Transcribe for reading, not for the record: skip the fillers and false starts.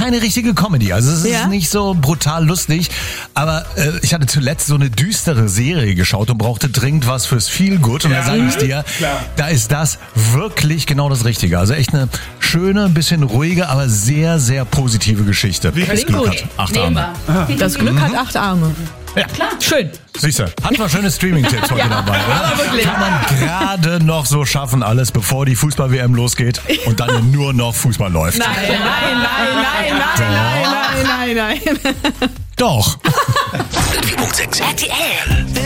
keine richtige Comedy. Also es ist nicht so brutal lustig. Aber ich hatte zuletzt so eine düstere Serie geschaut und brauchte dringend was fürs Feelgood. Und da sage ich dir, da ist das wirklich genau das Richtige. Also echt eine schöne, bisschen ruhige, aber sehr, sehr positive Geschichte. Das Glück hat 8 Arme. Das Glück hat 8 Arme. Ja, klar. Schön. Siehst du, hat mal schöne Streaming-Tipps heute dabei, oder? Aber wirklich. Kann man gerade noch so schaffen, alles bevor die Fußball-WM losgeht und dann nur noch Fußball läuft. Nein. Doch. 4.6 RTL.